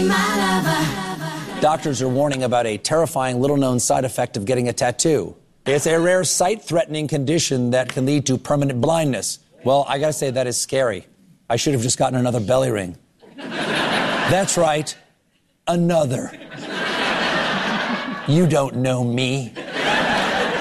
my lover. Doctors are warning about a terrifying little-known side effect of getting a tattoo. It's a rare sight-threatening condition that can lead to permanent blindness. Well, I gotta say, that is scary. I should have just gotten another belly ring. That's right, another. You don't know me.